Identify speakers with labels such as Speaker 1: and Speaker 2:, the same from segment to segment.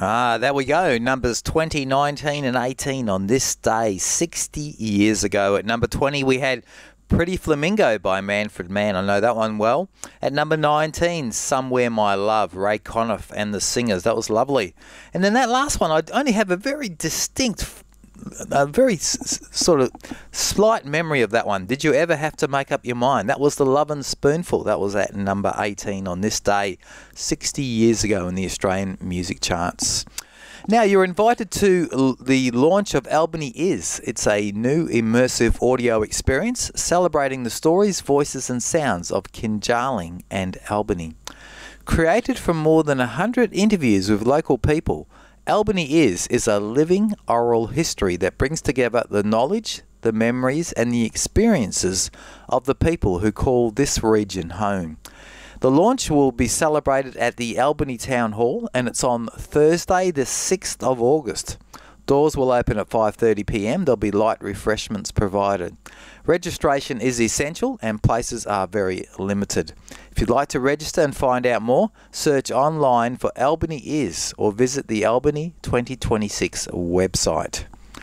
Speaker 1: There we go. Numbers 20, 19 and 18 on this day, 60 years ago. At number 20, we had Pretty Flamingo by Manfred Mann. I know that one well. At number 19, Somewhere My Love, Ray Conniff and the Singers. That was lovely. And then that last one, I only have a very distinct, a very sort of slight memory of that one. Did you ever have to make up your mind? That was the Lovin' Spoonful. That was at number 18 on this day, 60 years ago in the Australian music charts. Now, you're invited to the launch of Albany Is. It's a new immersive audio experience celebrating the stories, voices and sounds of Kinjalling and Albany. Created from more than 100 interviews with local people, Albany Is a living oral history that brings together the knowledge, the memories and the experiences of the people who call this region home. The launch will be celebrated at the Albany Town Hall and it's on Thursday the 6th of August. Doors will open at 5:30 p.m. There'll be light refreshments provided. Registration is essential and places are very limited. If you'd like to register and find out more, search online for Albany Is or visit the Albany 2026 website.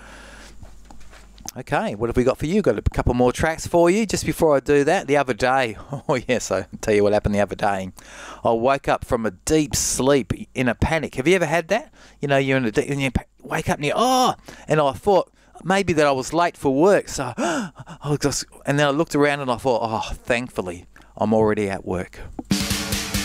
Speaker 1: Okay, what have we got for you? Got a couple more tracks for you. Just before I do that, the other day, oh yes, I'll tell you what happened the other day. I woke up from a deep sleep in a panic. Have you ever had that? You know, you're in a deep, and you wake up and and I thought maybe that I was late for work. So, and then I looked around and I thought, thankfully, I'm already at work.